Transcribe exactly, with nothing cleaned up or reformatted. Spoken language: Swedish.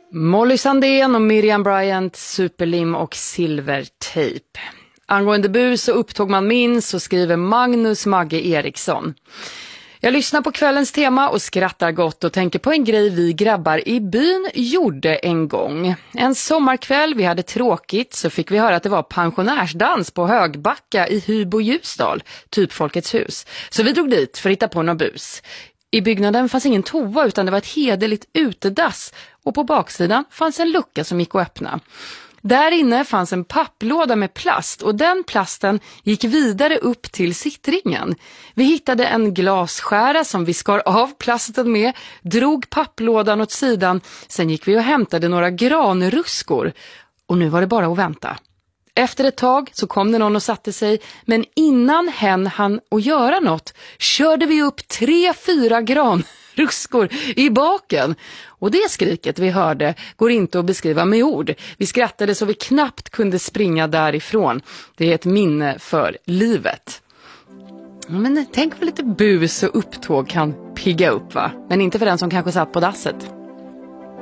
Molly Sandén och Miriam Bryant, Superlim och Silvertejp. Angående bus och upptåg man minns så skriver Magnus Magge Eriksson. Jag lyssnar på kvällens tema och skrattar gott och tänker på en grej vi grabbar i byn gjorde en gång. En sommarkväll, vi hade tråkigt, så fick vi höra att det var pensionärsdans på Högbacka i Hybo Ljusdal, typ Folkets hus. Så vi drog dit för att hitta på någon bus. I byggnaden fanns ingen toa utan det var ett hederligt utedass och på baksidan fanns en lucka som gick att öppna. Där inne fanns en papplåda med plast och den plasten gick vidare upp till sittringen. Vi hittade en glasskära som vi skar av plasten med, drog papplådan åt sidan, sen gick vi och hämtade några granruskor och nu var det bara att vänta. Efter ett tag så kom det någon och satte sig, men innan hen hann att göra något körde vi upp tre, fyra granruskor i baken. Och det skriket vi hörde går inte att beskriva med ord. Vi skrattade så vi knappt kunde springa därifrån. Det är ett minne för livet. Men tänk vad lite bus och upptåg kan pigga upp, va? Men inte för den som kanske satt på dasset.